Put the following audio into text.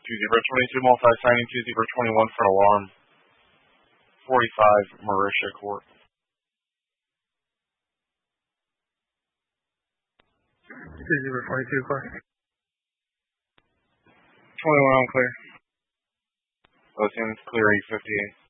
2022 multi-signing 2021 for an alarm. 45 Marisha Court. 2022 clear. 21 on clear. Both ends clear 858.